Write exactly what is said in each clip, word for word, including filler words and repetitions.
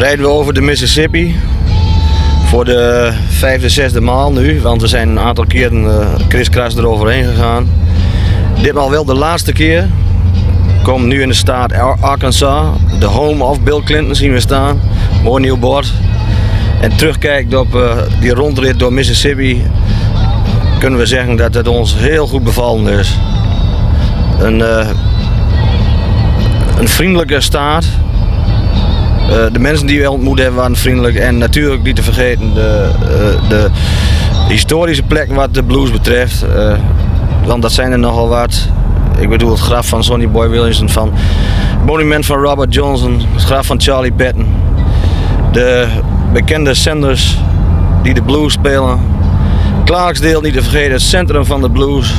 rijden we over de Mississippi. Voor de vijfde, zesde maal nu, want we zijn een aantal keren uh, kriskras eroverheen gegaan. Ditmaal wel de laatste keer. Kom nu in de staat Arkansas, de home of Bill Clinton zien we staan. Mooi nieuw bord. En terugkijkt op uh, die rondrit door Mississippi, kunnen we zeggen dat het ons heel goed bevallen is. Een, uh, een vriendelijke staat. Uh, de mensen die we ontmoet hebben waren vriendelijk en natuurlijk niet te vergeten de, uh, de historische plek wat de blues betreft. Uh, want dat zijn er nogal wat. Ik bedoel het graf van Sonny Boy Williamson, van het monument van Robert Johnson, het graf van Charlie Patton. De bekende zenders die de blues spelen. Clarksdale niet te vergeten, het centrum van de blues.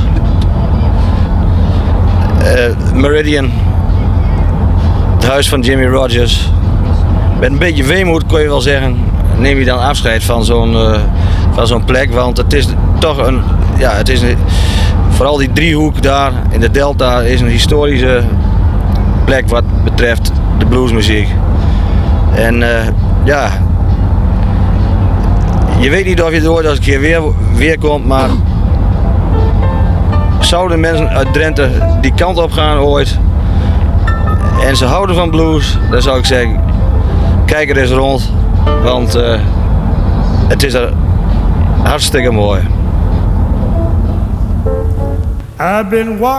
Uh, Meridian, het huis van Jimmy Rogers. Met een beetje weemoed kon je wel zeggen, neem je dan afscheid van zo'n uh, van zo'n plek. Want het is toch een, ja, het is een, vooral die driehoek daar in de Delta is een historische plek wat betreft de bluesmuziek. En uh, ja, je weet niet of je het ooit als een keer weer, weer komt, maar zouden mensen uit Drenthe die kant op gaan ooit en ze houden van blues, dan zou ik zeggen, kijk er eens rond, want uh, het is er hartstikke mooi. I've been